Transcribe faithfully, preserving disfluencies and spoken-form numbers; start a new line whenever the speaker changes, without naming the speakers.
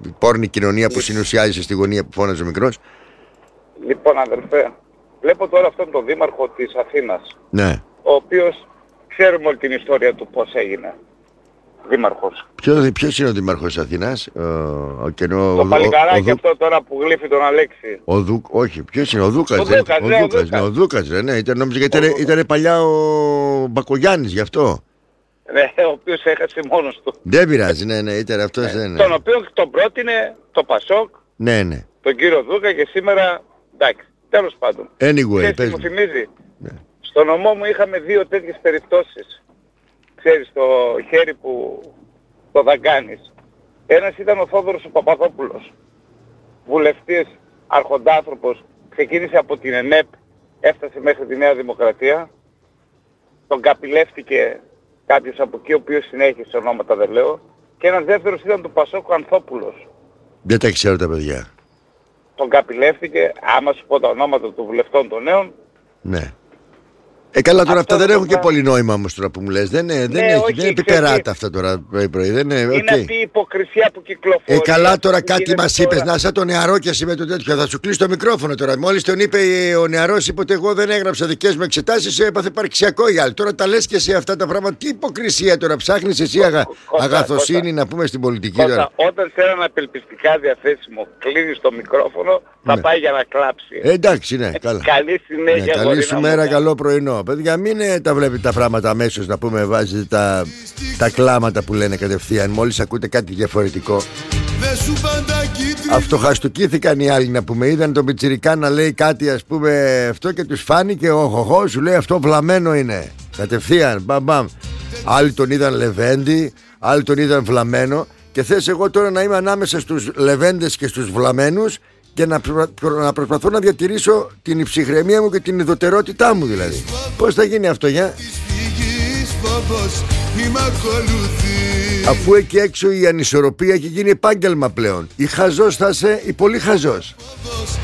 πόρνη κοινωνία που συνουσιάζει στη γωνία που φώναζε ο μικρός.
Λοιπόν, αδελφέ, βλέπω τώρα αυτόν τον δήμαρχο της Αθήνας,
Ναι.
ο οποίος ξέρουμε όλη την ιστορία του πώς έγινε δήμαρχος.
Ποιο, ποιος είναι ο δήμαρχος της Αθήνας? Ο, ο, καινό,
Το
ο,
παλικαράκι
ο,
αυτό τώρα που γλύφει τον Αλέξη.
ο Δου, όχι, ποιος είναι ο Δούκας?
Ο
δεν-
Δούκας,
ο
ναι, ο
Δούκας,
Δούκας.
ναι, ο Δούκας, ρε, ναι, ήταν, νόμιζα, γιατί
Ο
ήταν,
Δούκας.
ήταν παλιά ο Μπακογιάννης γι' αυτό.
Ναι, ο οποίος έχασε μόνος του.
Δεν πειράζει, ναι, ναι, ήταν αυτός, ναι, ναι.
Τον οποίο τον πρότεινε το Πασόκ,
Ναι, ναι.
τον κύριο Δούκα, και σήμερα, εντάξει, τέλος πάντων.
Anyway,
Ξέρεις τι
πες
μου
μου.
θυμίζει?
Ναι.
Στο νομό μου είχαμε δύο τέτοιες περιπτώσεις. Ξέρεις, το χέρι που το δαγκάνεις. Ένας ήταν ο Θόδωρος ο Παπαδόπουλος, βουλευτής, αρχοντάνθρωπος, ξεκίνησε από την ΕΝΕΠ, έφτασε μέχρι τη Νέα Δημοκρατία, τον καπηλεύτηκε κάποιος από εκεί, ο οποίος συνέχισε, ονόματα δεν λέω, και ένας δεύτερος ήταν του Πασόκου, Ανθόπουλος.
Δεν τα ξέρω τα παιδιά.
Τον καπηλεύτηκε, άμα σου πω τα ονόματα των βουλευτών των νέων.
Ναι. Ε, καλά, τώρα
Αυτό
αυτά δεν
δεν
έχουν και
θα-
πολύ νόημα όμως τώρα που μου λες. Δεν, είναι- δεν,
Ναι,
έχει,
όχι,
δεν είναι
ξέρεις
πιπεράτα
τι.
αυτά τώρα πρωί-πρωί. Δεν είναι,
Είναι
οκ.
αυτή η υποκρισία που κυκλοφορεί.
Ε, καλά τώρα
που
κάτι
γίνεται
μας
τώρα.
είπες, να σαν το νεαρό και εσύ με το τέτοιο. Θα σου κλείσει το μικρόφωνο τώρα. Μόλις τον είπε ε, ο νεαρός, είπε ότι εγώ δεν έγραψα δικές μου εξετάσεις, έπαθε υπαρξιακό οι άλλοι. Τώρα τα λες και εσύ αυτά τα πράγματα. Τι υποκρισία τώρα, ψάχνεις εσύ αγα...
Κώστα,
αγαθοσύνη
Κώστα.
να πούμε στην πολιτική
Κώστα,
τώρα.
όταν σε έναν απελπιστικά διαθέσιμο κλείνεις το μικρόφωνο, θα
Ναι.
πάει για να κλάψει.
Ε, εντάξει, ναι, καλά.
Καλή συνέχεια.
Ναι, καλή
γορίνα
σου
μου.
μέρα, καλό πρωινό. Παιδιά, μην ε, τα βλέπετε τα πράγματα αμέσως να πούμε, βάζετε τα, τα κλάματα που λένε κατευθείαν. Μόλις ακούτε κάτι διαφορετικό. Αυτοχαστοκίθηκαν οι άλλοι να πούμε. Είδαν τον πιτσιρικά να λέει κάτι, ας πούμε, αυτό και τους φάνηκε. Ο χοχό σου λέει αυτό βλαμμένο είναι. Κατευθείαν, μπαμ μπαμ. Άλλοι τον είδαν λεβέντη, άλλοι τον είδαν βλαμμένο. Και θες εγώ τώρα να είμαι ανάμεσα στους λεβέντες και στους βλαμένους και να, προ- προ- να προσπαθώ να διατηρήσω την υψυχραιμία μου και την ειδωτερότητά μου δηλαδή. Πώς θα γίνει αυτό, για? Αφού εκεί έξω η ανισορροπία έχει γίνει επάγγελμα πλέον. Ή χαζός θα είσαι ή πολύ χαζός.